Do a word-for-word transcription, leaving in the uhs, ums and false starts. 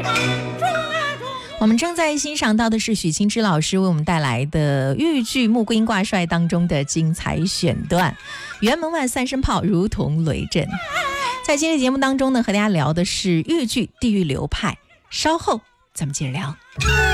我们正在欣赏到的是许清之老师为我们带来的豫剧《穆桂英挂帅》当中的精彩选段，辕门外三声炮如同雷震。在今天节目当中呢，和大家聊的是豫剧地域流派，稍后咱们接着聊。